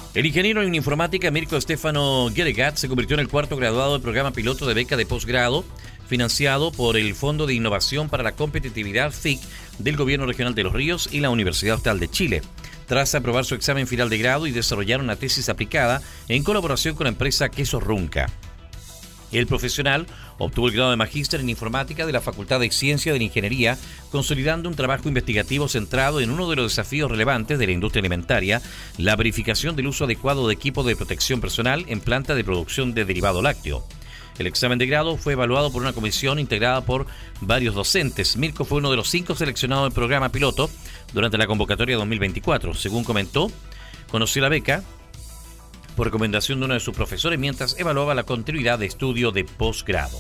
El ingeniero en informática Mirko Stefano Geregat se convirtió en el cuarto graduado del programa piloto de beca de posgrado financiado por el Fondo de Innovación para la Competitividad FIC del Gobierno Regional de Los Ríos y la Universidad Austral de Chile, tras aprobar su examen final de grado y desarrollar una tesis aplicada en colaboración con la empresa Quesos Runca. El profesional obtuvo el grado de magíster en informática de la Facultad de Ciencia de la Ingeniería, consolidando un trabajo investigativo centrado en uno de los desafíos relevantes de la industria alimentaria, la verificación del uso adecuado de equipos de protección personal en plantas de producción de derivado lácteo. El examen de grado fue evaluado por una comisión integrada por varios docentes. Mirko fue uno de los 5 seleccionados del programa piloto durante la convocatoria 2024. Según comentó, conoció la beca por recomendación de uno de sus profesores mientras evaluaba la continuidad de estudio de posgrado.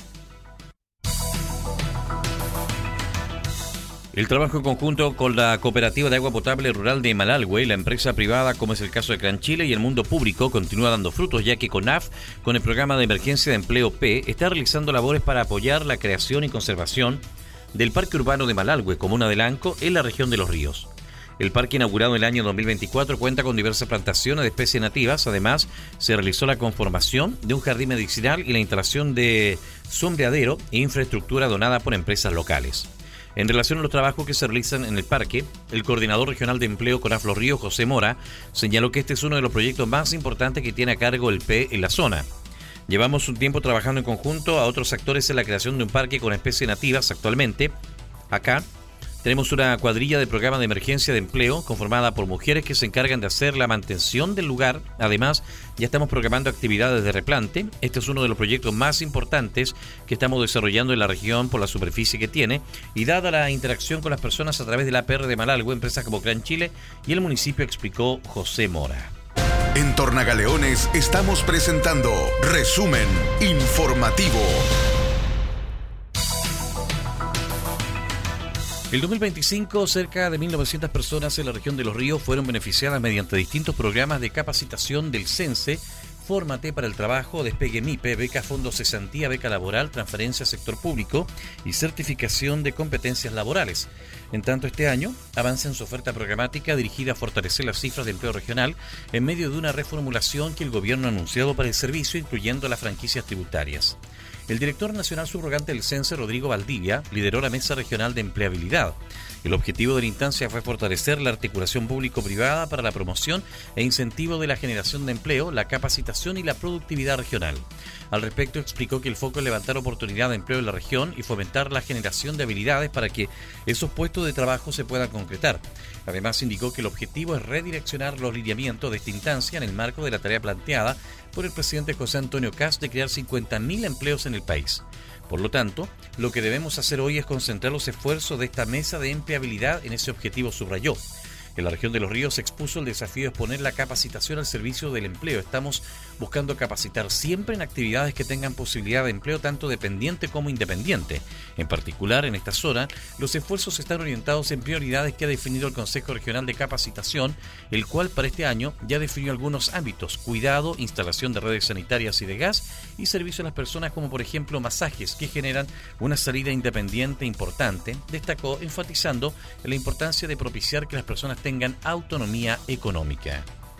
El trabajo en conjunto con la Cooperativa de Agua Potable Rural de Malalhue, la empresa privada, como es el caso de Gran Chile, y el mundo público continúa dando frutos, ya que CONAF, con el programa de emergencia de empleo P, está realizando labores para apoyar la creación y conservación del Parque Urbano de Malalhue, comuna de Lanco, en la región de Los Ríos. El parque, inaugurado en el año 2024, cuenta con diversas plantaciones de especies nativas. Además, se realizó la conformación de un jardín medicinal y la instalación de sombreadero e infraestructura donada por empresas locales. En relación a los trabajos que se realizan en el parque, el coordinador regional de empleo CONAF Los Ríos, José Mora, señaló que este es uno de los proyectos más importantes que tiene a cargo el P en la zona. Llevamos un tiempo trabajando en conjunto a otros actores en la creación de un parque con especies nativas. Actualmente, acá, tenemos una cuadrilla de programa de emergencia de empleo conformada por mujeres que se encargan de hacer la mantención del lugar. Además, ya estamos programando actividades de replante. Este es uno de los proyectos más importantes que estamos desarrollando en la región por la superficie que tiene y dada la interacción con las personas a través de la APR de Malalhue, empresas como Gran Chile y el municipio, explicó José Mora. En Tornagaleones estamos presentando Resumen Informativo. El 2025, cerca de 1.900 personas en la región de Los Ríos fueron beneficiadas mediante distintos programas de capacitación del CENSE, Fórmate para el Trabajo, Despegue MIPE, Beca Fondo Cesantía, Beca Laboral, Transferencia Sector Público y Certificación de Competencias Laborales. En tanto, este año avanza en su oferta programática dirigida a fortalecer las cifras de empleo regional en medio de una reformulación que el gobierno ha anunciado para el servicio, incluyendo las franquicias tributarias. El director nacional subrogante del CENSE, Rodrigo Valdivia, lideró la Mesa Regional de Empleabilidad. El objetivo de la instancia fue fortalecer la articulación público-privada para la promoción e incentivo de la generación de empleo, la capacitación y la productividad regional. Al respecto, explicó que el foco es levantar oportunidad de empleo en la región y fomentar la generación de habilidades para que esos puestos de trabajo se puedan concretar. Además, indicó que el objetivo es redireccionar los lineamientos de esta instancia en el marco de la tarea planteada por el presidente José Antonio Kast de crear 50.000 empleos en el país. Por lo tanto, lo que debemos hacer hoy es concentrar los esfuerzos de esta mesa de empleabilidad en ese objetivo, subrayó. En la región de Los Ríos se expuso el desafío de exponer la capacitación al servicio del empleo. Estamos buscando capacitar siempre en actividades que tengan posibilidad de empleo tanto dependiente como independiente. En particular, en esta zona, los esfuerzos están orientados en prioridades que ha definido el Consejo Regional de Capacitación, el cual para este año ya definió algunos ámbitos: cuidado, instalación de redes sanitarias y de gas y servicio a las personas, como por ejemplo masajes, que generan una salida independiente importante. Destacó enfatizando la importancia de propiciar que las personas tengan autonomía económica.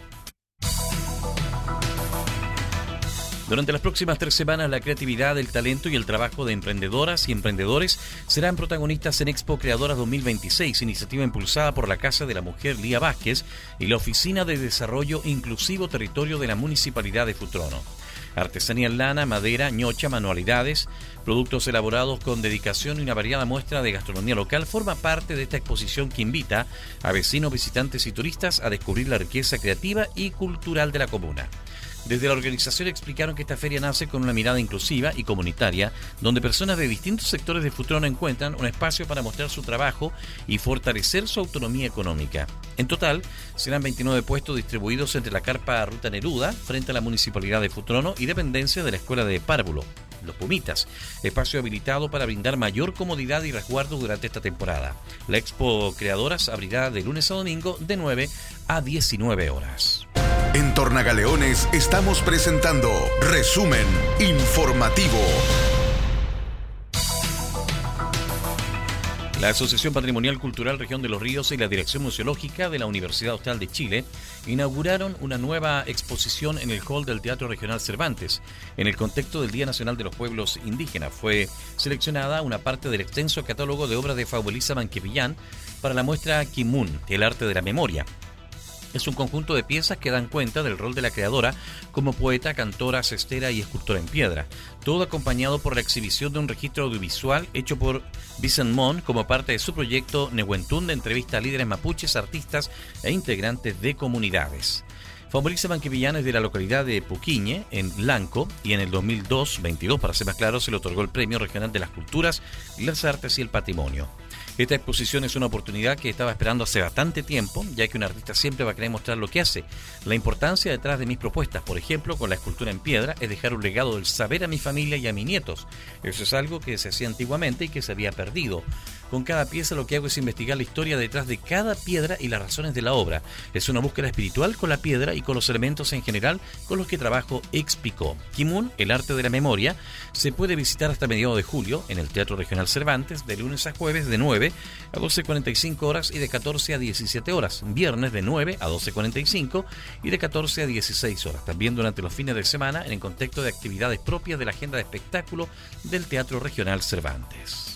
Durante las próximas 3 semanas, la creatividad, el talento y el trabajo de emprendedoras y emprendedores serán protagonistas en Expo Creadoras 2026, iniciativa impulsada por la Casa de la Mujer Lía Vázquez y la Oficina de Desarrollo Inclusivo Territorio de la Municipalidad de Futrono. Artesanía en lana, madera, ñocha, manualidades, productos elaborados con dedicación y una variada muestra de gastronomía local forma parte de esta exposición que invita a vecinos, visitantes y turistas a descubrir la riqueza creativa y cultural de la comuna. Desde la organización explicaron que esta feria nace con una mirada inclusiva y comunitaria, donde personas de distintos sectores de Futrono encuentran un espacio para mostrar su trabajo y fortalecer su autonomía económica. En total, serán 29 puestos distribuidos entre la carpa Ruta Neruda, frente a la Municipalidad de Futrono, y dependencia de la Escuela de Párvulo, Los Pumitas, espacio habilitado para brindar mayor comodidad y resguardo durante esta temporada. La Expo Creadoras abrirá de lunes a domingo de 9 a 19 horas. En Tornagaleones estamos presentando Resumen Informativo. La Asociación Patrimonial Cultural Región de los Ríos y la Dirección Museológica de la Universidad Austral de Chile inauguraron una nueva exposición en el hall del Teatro Regional Cervantes. En el contexto del Día Nacional de los Pueblos Indígenas fue seleccionada una parte del extenso catálogo de obras de Faubolisa Manquepillán para la muestra Kimun, el arte de la memoria. Es un conjunto de piezas que dan cuenta del rol de la creadora como poeta, cantora, cestera y escultora en piedra, todo acompañado por la exhibición de un registro audiovisual hecho por Vicent Mon como parte de su proyecto Nehuentún, de entrevista a líderes mapuches, artistas e integrantes de comunidades. Faubolisa Manquepillán es de la localidad de Puquiñe, en Lanco, y en el 2022, para ser más claro, se le otorgó el Premio Regional de las Culturas, las Artes y el Patrimonio. Esta exposición es una oportunidad que estaba esperando hace bastante tiempo, ya que un artista siempre va a querer mostrar lo que hace. La importancia detrás de mis propuestas, por ejemplo, con la escultura en piedra, es dejar un legado del saber a mi familia y a mis nietos. Eso es algo que se hacía antiguamente y que se había perdido. Con cada pieza lo que hago es investigar la historia detrás de cada piedra y las razones de la obra. Es una búsqueda espiritual con la piedra y con los elementos en general con los que trabajo, explicó. Kimun, el arte de la memoria, se puede visitar hasta mediados de julio en el Teatro Regional Cervantes, de lunes a jueves de 9 a 12:45 horas y de 14 a 17 horas, viernes de 9 a 12:45 y de 14 a 16 horas. También durante los fines de semana en el contexto de actividades propias de la agenda de espectáculo del Teatro Regional Cervantes.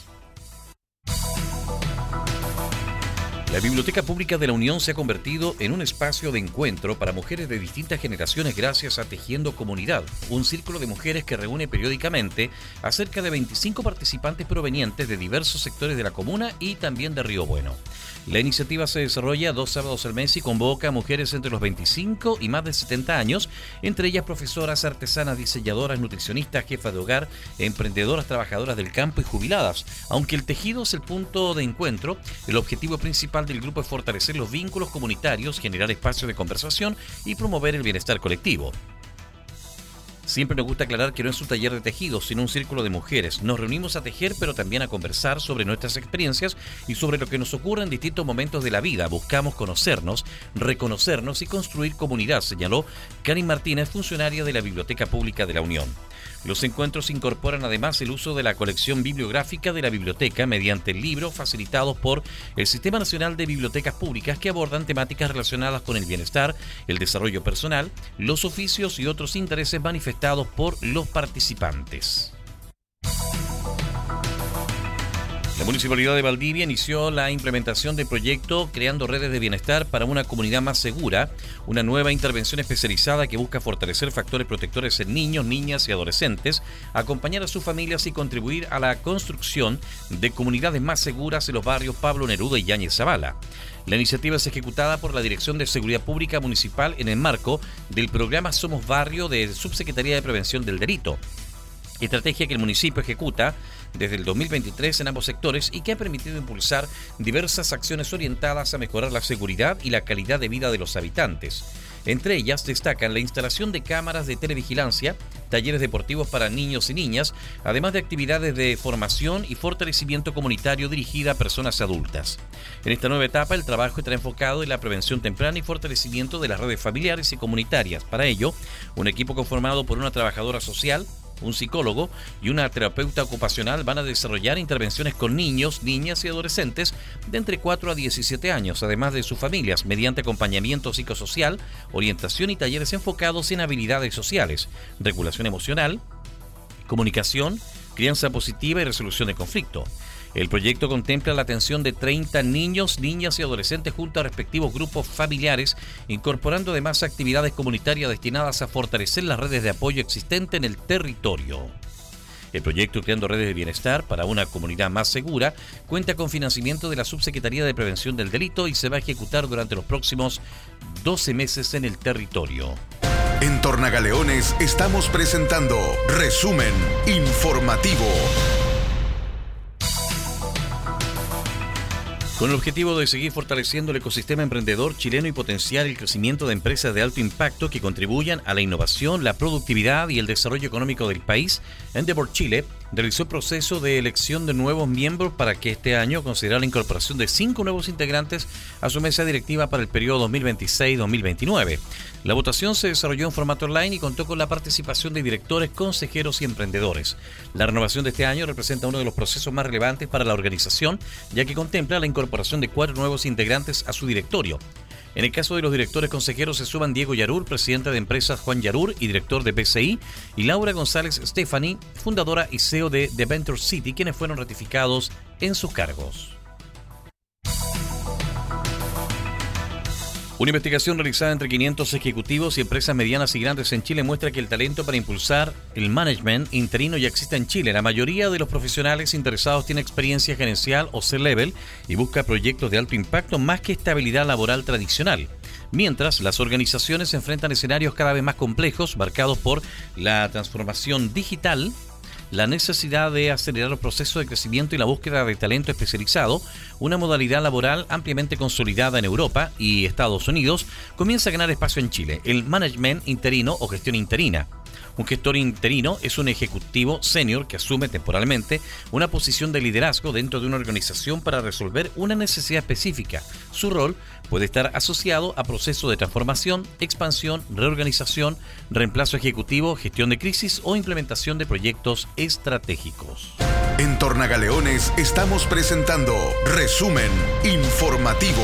La Biblioteca Pública de la Unión se ha convertido en un espacio de encuentro para mujeres de distintas generaciones gracias a Tejiendo Comunidad, un círculo de mujeres que reúne periódicamente a cerca de 25 participantes provenientes de diversos sectores de la comuna y también de Río Bueno. La iniciativa se desarrolla 2 sábados al mes y convoca a mujeres entre los 25 y más de 70 años, entre ellas profesoras, artesanas, diseñadoras, nutricionistas, jefas de hogar, emprendedoras, trabajadoras del campo y jubiladas. Aunque el tejido es el punto de encuentro, el objetivo principal del grupo es fortalecer los vínculos comunitarios, generar espacios de conversación y promover el bienestar colectivo. Siempre nos gusta aclarar que no es un taller de tejido, sino un círculo de mujeres. Nos reunimos a tejer, pero también a conversar sobre nuestras experiencias y sobre lo que nos ocurre en distintos momentos de la vida. Buscamos conocernos, reconocernos y construir comunidad, señaló Karin Martínez, funcionaria de la Biblioteca Pública de la Unión. Los encuentros incorporan además el uso de la colección bibliográfica de la biblioteca mediante libros facilitados por el Sistema Nacional de Bibliotecas Públicas que abordan temáticas relacionadas con el bienestar, el desarrollo personal, los oficios y otros intereses manifestados por los participantes. La Municipalidad de Valdivia inició la implementación del proyecto Creando Redes de Bienestar para una Comunidad Más Segura, una nueva intervención especializada que busca fortalecer factores protectores en niños, niñas y adolescentes, acompañar a sus familias y contribuir a la construcción de comunidades más seguras en los barrios Pablo Neruda y Yáñez Zavala. La iniciativa es ejecutada por la Dirección de Seguridad Pública Municipal en el marco del programa Somos Barrio de Subsecretaría de Prevención del Delito. Estrategia que el municipio ejecuta desde el 2023 en ambos sectores y que ha permitido impulsar diversas acciones orientadas a mejorar la seguridad y la calidad de vida de los habitantes. Entre ellas destacan la instalación de cámaras de televigilancia, talleres deportivos para niños y niñas, además de actividades de formación y fortalecimiento comunitario dirigida a personas adultas. En esta nueva etapa, el trabajo estará enfocado en la prevención temprana y fortalecimiento de las redes familiares y comunitarias. Para ello, un equipo conformado por una trabajadora social, un psicólogo y una terapeuta ocupacional van a desarrollar intervenciones con niños, niñas y adolescentes de entre 4 a 17 años, además de sus familias, mediante acompañamiento psicosocial, orientación y talleres enfocados en habilidades sociales, regulación emocional, comunicación, crianza positiva y resolución de conflicto. El proyecto contempla la atención de 30 niños, niñas y adolescentes junto a respectivos grupos familiares, incorporando además actividades comunitarias destinadas a fortalecer las redes de apoyo existentes en el territorio. El proyecto Creando Redes de Bienestar para una Comunidad Más Segura cuenta con financiamiento de la Subsecretaría de Prevención del Delito y se va a ejecutar durante los próximos 12 meses en el territorio. En Tornagaleones estamos presentando Resumen Informativo. Con el objetivo de seguir fortaleciendo el ecosistema emprendedor chileno y potenciar el crecimiento de empresas de alto impacto que contribuyan a la innovación, la productividad y el desarrollo económico del país, Endeavor Chile realizó el proceso de elección de nuevos miembros para que este año considerara la incorporación de 5 nuevos integrantes a su mesa directiva para el periodo 2026-2029. La votación se desarrolló en formato online y contó con la participación de directores, consejeros y emprendedores. La renovación de este año representa uno de los procesos más relevantes para la organización, ya que contempla la incorporación de 4 nuevos integrantes a su directorio. En el caso de los directores consejeros se suman Diego Yarur, presidente de empresas Juan Yarur y director de PCI, y Laura González Stephanie, fundadora y CEO de The Venture City, quienes fueron ratificados en sus cargos. Una investigación realizada entre 500 ejecutivos y empresas medianas y grandes en Chile muestra que el talento para impulsar el management interino ya existe en Chile. La mayoría de los profesionales interesados tiene experiencia gerencial o C-level y busca proyectos de alto impacto más que estabilidad laboral tradicional. Mientras, las organizaciones se enfrentan a escenarios cada vez más complejos, marcados por la transformación digital, la necesidad de acelerar los procesos de crecimiento y la búsqueda de talento especializado, una modalidad laboral ampliamente consolidada en Europa y Estados Unidos, comienza a ganar espacio en Chile, el management interino o gestión interina. Un gestor interino es un ejecutivo senior que asume temporalmente una posición de liderazgo dentro de una organización para resolver una necesidad específica. Su rol puede estar asociado a procesos de transformación, expansión, reorganización, reemplazo ejecutivo, gestión de crisis o implementación de proyectos estratégicos. En Tornagaleones estamos presentando Resumen Informativo.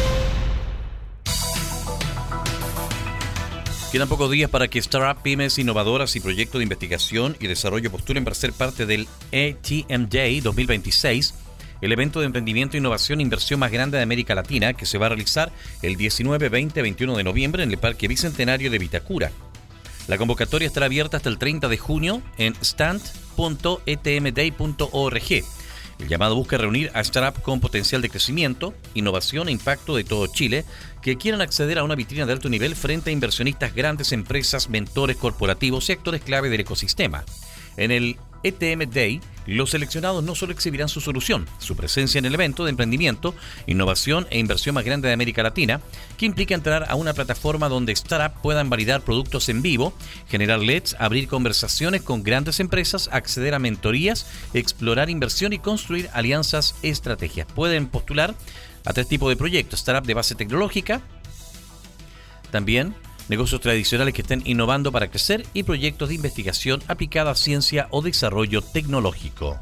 Quedan pocos días para que startups, pymes, innovadoras y proyectos de investigación y desarrollo postulen para ser parte del ATMJ 2026, el evento de emprendimiento, innovación e inversión más grande de América Latina, que se va a realizar el 19, 20 y 21 de noviembre en el Parque Bicentenario de Vitacura. La convocatoria estará abierta hasta el 30 de junio en stand.etmday.org. El llamado busca reunir a startups con potencial de crecimiento, innovación e impacto de todo Chile que quieran acceder a una vitrina de alto nivel frente a inversionistas, grandes empresas, mentores corporativos y actores clave del ecosistema. En el ETM Day, los seleccionados no solo exhibirán su solución, su presencia en el evento de emprendimiento, innovación e inversión más grande de América Latina, que implica entrar a una plataforma donde startups puedan validar productos en vivo, generar leads, abrir conversaciones con grandes empresas, acceder a mentorías, explorar inversión y construir alianzas estratégicas. Pueden postular a 3 tipos de proyectos: startup de base tecnológica, también negocios tradicionales que estén innovando para crecer y proyectos de investigación aplicada a ciencia o desarrollo tecnológico.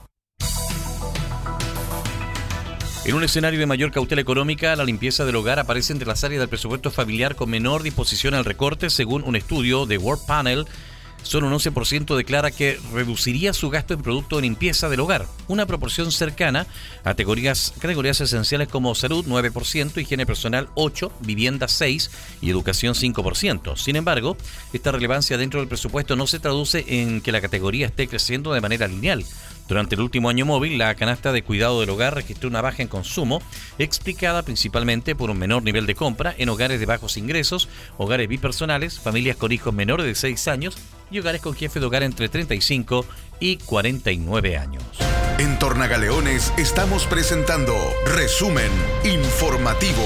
En un escenario de mayor cautela económica, la limpieza del hogar aparece entre las áreas del presupuesto familiar con menor disposición al recorte, según un estudio de World Panel. Solo un 11% declara que reduciría su gasto en productos de limpieza del hogar, una proporción cercana a categorías esenciales como salud 9%, higiene personal 8%, vivienda 6% y educación 5%. Sin embargo, esta relevancia dentro del presupuesto no se traduce en que la categoría esté creciendo de manera lineal. Durante el último año móvil, la canasta de cuidado del hogar registró una baja en consumo, explicada principalmente por un menor nivel de compra en hogares de bajos ingresos, hogares bipersonales, familias con hijos menores de 6 años y hogares con jefe de hogar entre 35 y 49 años. En Tornagaleones estamos presentando Resumen Informativo.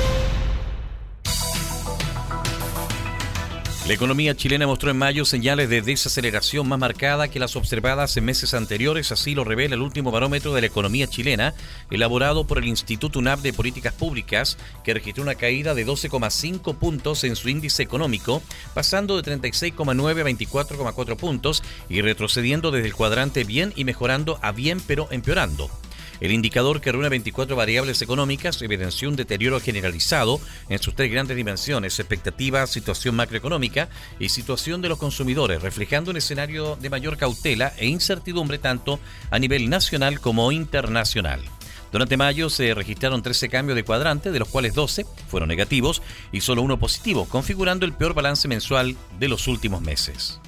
La economía chilena mostró en mayo señales de desaceleración más marcada que las observadas en meses anteriores, así lo revela el último barómetro de la economía chilena, elaborado por el Instituto UNAP de Políticas Públicas, que registró una caída de 12,5 puntos en su índice económico, pasando de 36,9 a 24,4 puntos y retrocediendo desde el cuadrante bien y mejorando a bien pero empeorando. El indicador, que reúne 24 variables económicas, evidenció un deterioro generalizado en sus 3 grandes dimensiones: expectativa, situación macroeconómica y situación de los consumidores, reflejando un escenario de mayor cautela e incertidumbre tanto a nivel nacional como internacional. Durante mayo se registraron 13 cambios de cuadrante, de los cuales 12 fueron negativos y solo 1 positivo, configurando el peor balance mensual de los últimos meses.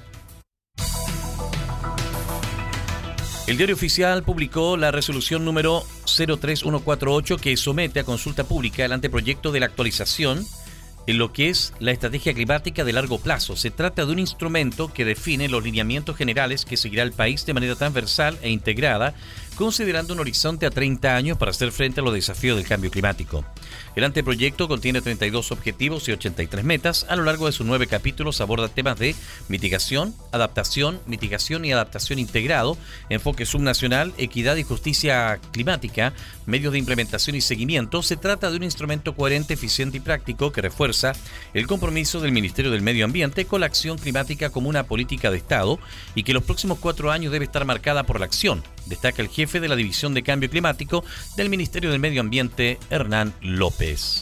El Diario Oficial publicó la resolución número 03148 que somete a consulta pública el anteproyecto de la actualización en lo que es la estrategia climática de largo plazo. Se trata de un instrumento que define los lineamientos generales que seguirá el país de manera transversal e integrada, considerando un horizonte a 30 años para hacer frente a los desafíos del cambio climático. El anteproyecto contiene 32 objetivos y 83 metas. A lo largo de sus 9 capítulos aborda temas de mitigación y adaptación integrado, enfoque subnacional, equidad y justicia climática, medios de implementación y seguimiento. Se trata de un instrumento coherente, eficiente y práctico que refuerza el compromiso del Ministerio del Medio Ambiente con la acción climática como una política de Estado y que los próximos 4 años debe estar marcada por la acción, destaca el jefe de la División de Cambio Climático del Ministerio del Medio Ambiente, Hernán López.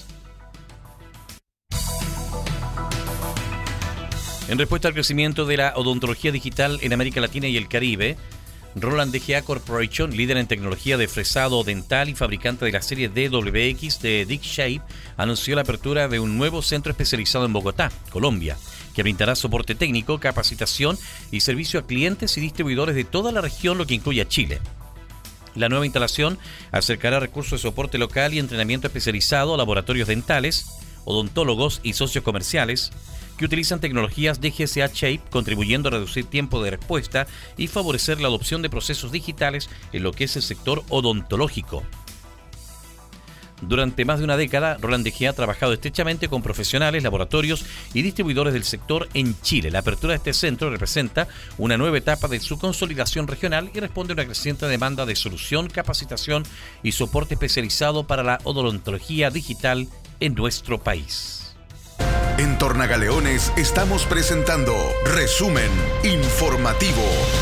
En respuesta al crecimiento de la odontología digital en América Latina y el Caribe, Roland DGA Corporation, líder en tecnología de fresado dental y fabricante de la serie DWX de Dick Shape, anunció la apertura de un nuevo centro especializado en Bogotá, Colombia, que brindará soporte técnico, capacitación y servicio a clientes y distribuidores de toda la región, lo que incluye a Chile. La nueva instalación acercará recursos de soporte local y entrenamiento especializado a laboratorios dentales, odontólogos y socios comerciales que utilizan tecnologías DGA Shape, contribuyendo a reducir tiempo de respuesta y favorecer la adopción de procesos digitales en lo que es el sector odontológico. Durante más de una década, Roland DGA ha trabajado estrechamente con profesionales, laboratorios y distribuidores del sector en Chile. La apertura de este centro representa una nueva etapa de su consolidación regional y responde a una creciente demanda de solución, capacitación y soporte especializado para la odontología digital en nuestro país. En Tornagaleones estamos presentando Resumen Informativo.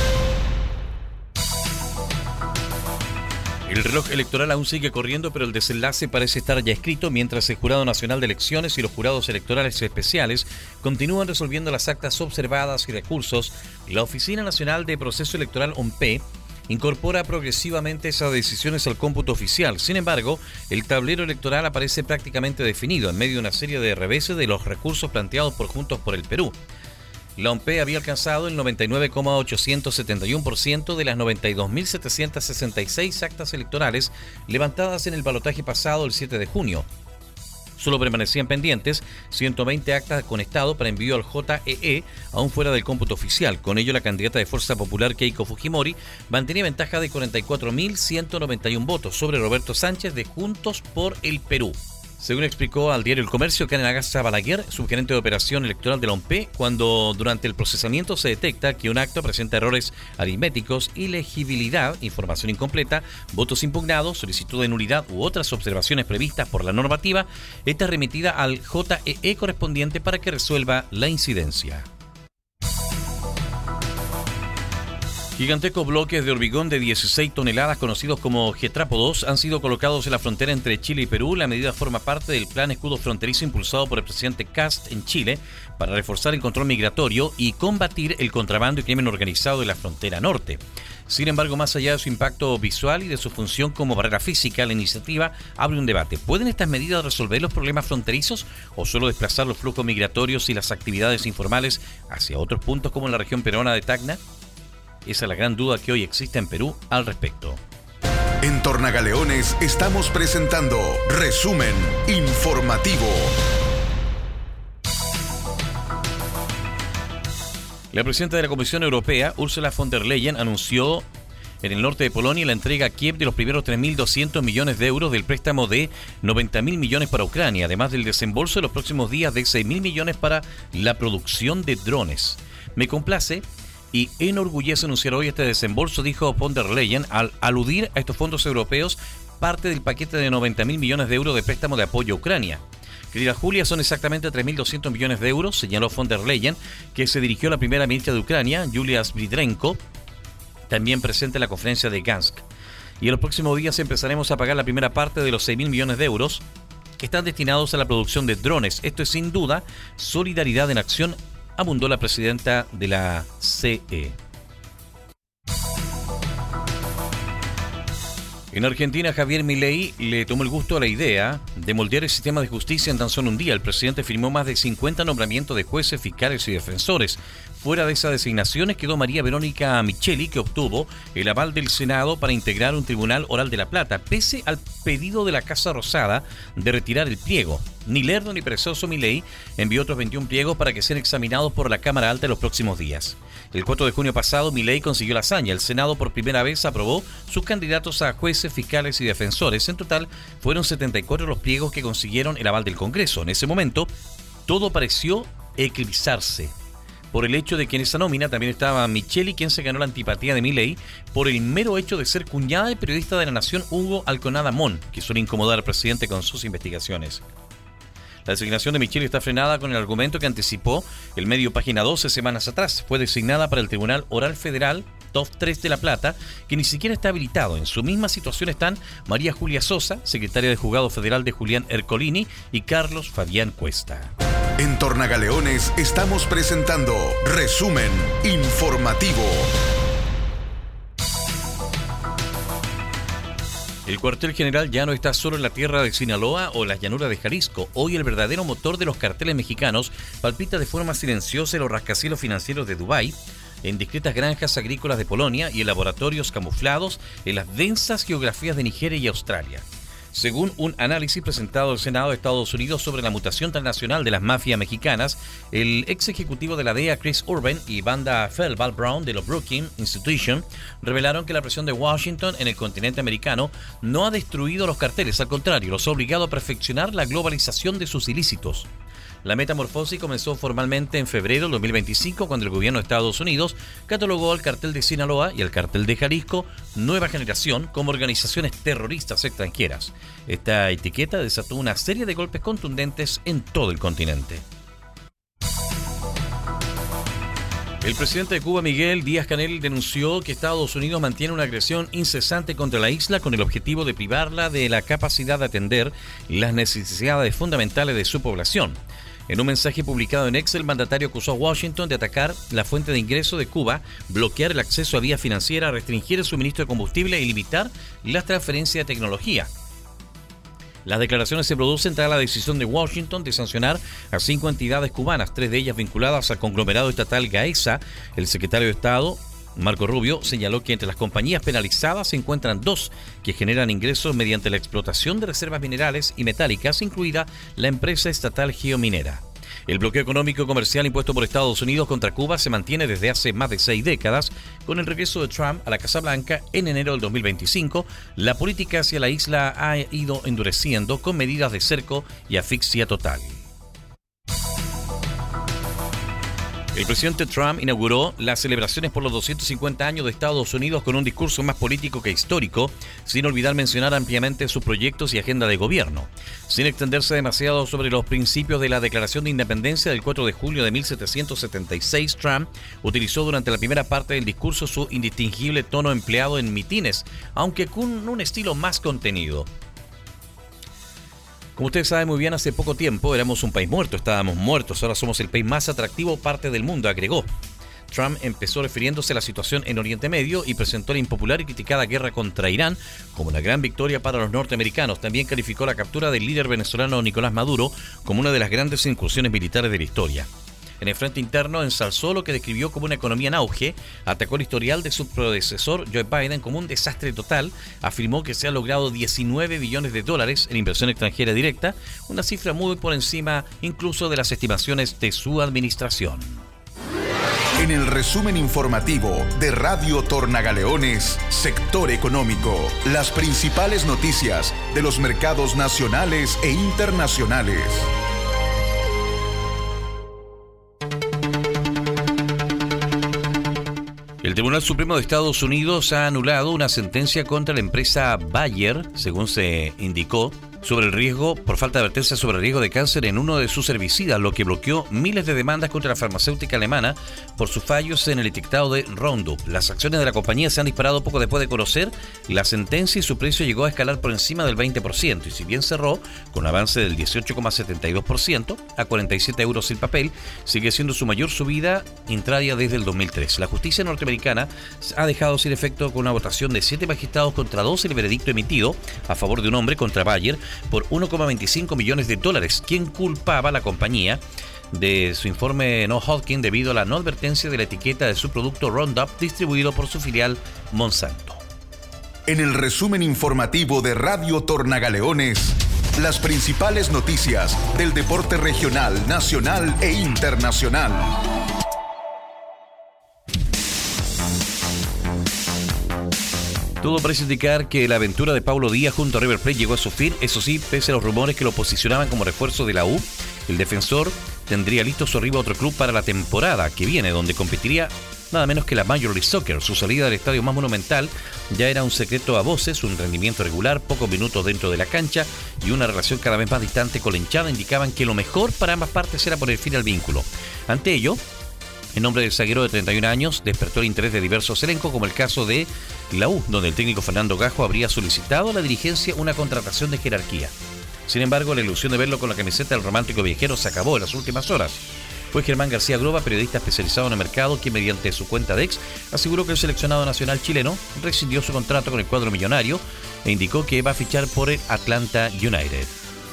El reloj electoral aún sigue corriendo, pero el desenlace parece estar ya escrito, mientras el Jurado Nacional de Elecciones y los jurados electorales especiales continúan resolviendo las actas observadas y recursos. La Oficina Nacional de Proceso Electoral, OMPE, incorpora progresivamente esas decisiones al cómputo oficial. Sin embargo, el tablero electoral aparece prácticamente definido en medio de una serie de reveses de los recursos planteados por Juntos por el Perú. La OMPE había alcanzado el 99,871% de las 92.766 actas electorales levantadas en el balotaje pasado el 7 de junio. Solo permanecían pendientes 120 actas con estado para envío al JEE, aún fuera del cómputo oficial. Con ello, la candidata de Fuerza Popular Keiko Fujimori mantenía ventaja de 44.191 votos sobre Roberto Sánchez de Juntos por el Perú. Según explicó al diario El Comercio Karen Agasa Balaguer, subgerente de operación electoral de la OMPE, cuando durante el procesamiento se detecta que un acto presenta errores aritméticos, ilegibilidad, información incompleta, votos impugnados, solicitud de nulidad u otras observaciones previstas por la normativa, esta es remitida al JEE correspondiente para que resuelva la incidencia. Gigantescos bloques de hormigón de 16 toneladas, conocidos como getrápodos, han sido colocados en la frontera entre Chile y Perú. La medida forma parte del plan escudo fronterizo impulsado por el presidente Kast en Chile para reforzar el control migratorio y combatir el contrabando y crimen organizado de la frontera norte. Sin embargo, más allá de su impacto visual y de su función como barrera física, la iniciativa abre un debate. ¿Pueden estas medidas resolver los problemas fronterizos o solo desplazar los flujos migratorios y las actividades informales hacia otros puntos como en la región peruana de Tacna? Esa es la gran duda que hoy existe en Perú al respecto. En Tornagaleones estamos presentando Resumen Informativo. La presidenta de la Comisión Europea, Ursula von der Leyen, anunció en el norte de Polonia la entrega a Kiev de los primeros 3.200 millones de euros del préstamo de 90.000 millones para Ucrania, además del desembolso de los próximos días de 6.000 millones para la producción de drones. Me complace y enorgullece anunciar hoy este desembolso, dijo von der Leyen, al aludir a estos fondos europeos, parte del paquete de 90.000 millones de euros de préstamo de apoyo a Ucrania. Querida Julia, son exactamente 3.200 millones de euros, señaló von der Leyen, que se dirigió a la primera ministra de Ucrania, Yulia Svridrenko, también presente en la conferencia de Gansk. Y en los próximos días empezaremos a pagar la primera parte de los 6.000 millones de euros que están destinados a la producción de drones. Esto es sin duda solidaridad en acción, abundó la presidenta de la CE. En Argentina, Javier Milei le tomó el gusto a la idea de moldear el sistema de justicia en tan solo un día. El presidente firmó más de 50 nombramientos de jueces, fiscales y defensores. Fuera de esas designaciones quedó María Verónica Micheli, que obtuvo el aval del Senado para integrar un tribunal oral de La Plata, pese al pedido de la Casa Rosada de retirar el pliego. Ni lerdo ni perezoso Milei envió otros 21 pliegos para que sean examinados por la Cámara Alta en los próximos días. El 4 de junio pasado, Milei consiguió la hazaña. El Senado por primera vez aprobó sus candidatos a jueces, fiscales y defensores. En total, fueron 74 los pliegos que consiguieron el aval del Congreso. En ese momento, todo pareció eclipsarse por el hecho de que en esa nómina también estaba Micheli, quien se ganó la antipatía de Milei por el mero hecho de ser cuñada del periodista de La Nación Hugo Alconada Mon, que suele incomodar al presidente con sus investigaciones. La designación de Micheli está frenada con el argumento que anticipó el medio Página 12 semanas atrás. Fue designada para el Tribunal Oral Federal TOF 3 de La Plata, que ni siquiera está habilitado. En su misma situación están María Julia Sosa, secretaria de Juzgado Federal de Julián Ercolini, y Carlos Fabián Cuesta. En Tornagaleones estamos presentando Resumen Informativo. El cuartel general ya no está solo en la tierra de Sinaloa o las llanuras de Jalisco. Hoy el verdadero motor de los carteles mexicanos palpita de forma silenciosa en los rascacielos financieros de Dubái, en discretas granjas agrícolas de Polonia y en laboratorios camuflados en las densas geografías de Nigeria y Australia. Según un análisis presentado al Senado de Estados Unidos sobre la mutación transnacional de las mafias mexicanas, el ex ejecutivo de la DEA, Chris Urban, y Banda Felbal Brown de los Brookings Institution revelaron que la presión de Washington en el continente americano no ha destruido los carteles, al contrario, los ha obligado a perfeccionar la globalización de sus ilícitos. La metamorfosis comenzó formalmente en febrero del 2025, cuando el gobierno de Estados Unidos catalogó al cartel de Sinaloa y al cartel de Jalisco Nueva Generación como organizaciones terroristas extranjeras. Esta etiqueta desató una serie de golpes contundentes en todo el continente. El presidente de Cuba, Miguel Díaz-Canel, denunció que Estados Unidos mantiene una agresión incesante contra la isla con el objetivo de privarla de la capacidad de atender las necesidades fundamentales de su población. En un mensaje publicado en X, el mandatario acusó a Washington de atacar la fuente de ingreso de Cuba, bloquear el acceso a vía financiera, restringir el suministro de combustible y limitar las transferencias de tecnología. Las declaraciones se producen tras la decisión de Washington de sancionar a 5 entidades cubanas, 3 de ellas vinculadas al conglomerado estatal Gaesa. El secretario de Estado, Marco Rubio, señaló que entre las compañías penalizadas se encuentran 2 que generan ingresos mediante la explotación de reservas minerales y metálicas, incluida la empresa estatal Geominera. El bloqueo económico y comercial impuesto por Estados Unidos contra Cuba se mantiene desde hace más de 6 décadas. Con el regreso de Trump a la Casa Blanca en enero del 2025, la política hacia la isla ha ido endureciendo con medidas de cerco y asfixia total. El presidente Trump inauguró las celebraciones por los 250 años de Estados Unidos con un discurso más político que histórico, sin olvidar mencionar ampliamente sus proyectos y agenda de gobierno. Sin extenderse demasiado sobre los principios de la Declaración de Independencia del 4 de julio de 1776, Trump utilizó durante la primera parte del discurso su indistinguible tono empleado en mitines, aunque con un estilo más contenido. Como ustedes saben muy bien, hace poco tiempo éramos un país muerto, estábamos muertos, ahora somos el país más atractivo parte del mundo, agregó. Trump empezó refiriéndose a la situación en Oriente Medio y presentó la impopular y criticada guerra contra Irán como una gran victoria para los norteamericanos. También calificó la captura del líder venezolano Nicolás Maduro como una de las grandes incursiones militares de la historia. En el frente interno ensalzó lo que describió como una economía en auge, atacó el historial de su predecesor Joe Biden como un desastre total, afirmó que se han logrado 19 billones de dólares en inversión extranjera directa, una cifra muy por encima incluso de las estimaciones de su administración. En el resumen informativo de Radio Tornagaleones, Sector Económico, las principales noticias de los mercados nacionales e internacionales. El Tribunal Supremo de Estados Unidos ha anulado una sentencia contra la empresa Bayer, según se indicó, sobre el riesgo, por falta de advertencia sobre el riesgo de cáncer en uno de sus herbicidas, lo que bloqueó miles de demandas contra la farmacéutica alemana por sus fallos en el etiquetado de Roundup. Las acciones de la compañía se han disparado poco después de conocer la sentencia y su precio llegó a escalar por encima del 20%, y si bien cerró con un avance del 18,72% a 47 euros el papel, sigue siendo su mayor subida intradia desde el 2003. La justicia norteamericana ha dejado sin efecto con una votación de 7 magistrados contra 2 el veredicto emitido a favor de un hombre contra Bayer por 1,25 millones de dólares, quien culpaba a la compañía de su informe no Hodgkin debido a la no advertencia de la etiqueta de su producto Roundup distribuido por su filial Monsanto. En el resumen informativo de Radio Tornagaleones, las principales noticias del deporte regional, nacional e internacional. Todo parece indicar que la aventura de Paulo Díaz junto a River Plate llegó a su fin, eso sí, pese a los rumores que lo posicionaban como refuerzo de la U, el defensor tendría listo su arribo a otro club para la temporada que viene, donde competiría nada menos que la Major League Soccer. Su salida del estadio más monumental ya era un secreto a voces, un rendimiento regular, pocos minutos dentro de la cancha y una relación cada vez más distante con la hinchada indicaban que lo mejor para ambas partes era poner fin al vínculo. Ante ello, el nombre del zaguero de 31 años despertó el interés de diversos elencos, como el caso de la U, donde el técnico Fernando Gajo habría solicitado a la dirigencia una contratación de jerarquía. Sin embargo, la ilusión de verlo con la camiseta del romántico viajero se acabó en las últimas horas. Fue Germán García Groba, periodista especializado en el mercado, quien mediante su cuenta de X aseguró que el seleccionado nacional chileno rescindió su contrato con el cuadro millonario e indicó que va a fichar por el Atlanta United.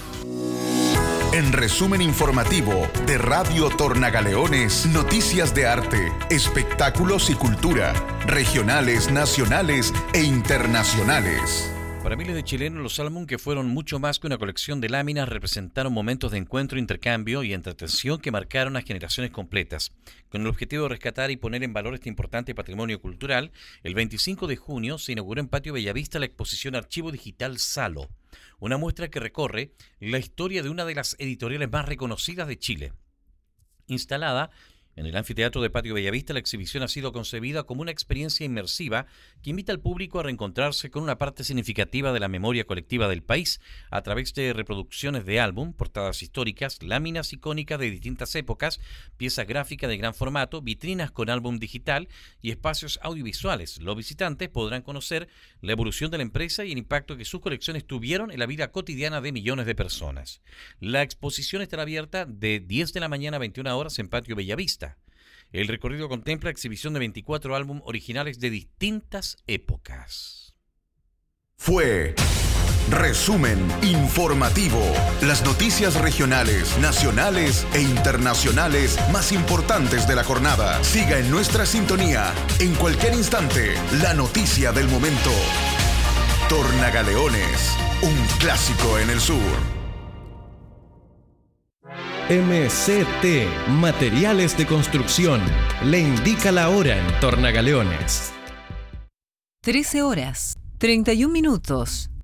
En resumen informativo de Radio Tornagaleones, noticias de arte, espectáculos y cultura, regionales, nacionales e internacionales. Para miles de chilenos, los álbum, que fueron mucho más que una colección de láminas, representaron momentos de encuentro, intercambio y entretención que marcaron a generaciones completas. Con el objetivo de rescatar y poner en valor este importante patrimonio cultural, el 25 de junio se inauguró en Patio Bellavista la exposición Archivo Digital Salo, una muestra que recorre la historia de una de las editoriales más reconocidas de Chile. Instalada en el anfiteatro de Patio Bellavista, la exhibición ha sido concebida como una experiencia inmersiva que invita al público a reencontrarse con una parte significativa de la memoria colectiva del país a través de reproducciones de álbum, portadas históricas, láminas icónicas de distintas épocas, piezas gráficas de gran formato, vitrinas con álbum digital y espacios audiovisuales. Los visitantes podrán conocer la evolución de la empresa y el impacto que sus colecciones tuvieron en la vida cotidiana de millones de personas. La exposición estará abierta de 10 de la mañana a 21 horas en Patio Bellavista. El recorrido contempla exhibición de 24 álbumes originales de distintas épocas. Fue Resumen Informativo. Las noticias regionales, nacionales e internacionales más importantes de la jornada. Siga en nuestra sintonía. En cualquier instante, la noticia del momento. Tornagaleones, un clásico en el sur. MCT, Materiales de Construcción, le indica la hora en Tornagaleones. 13 horas, 31 minutos.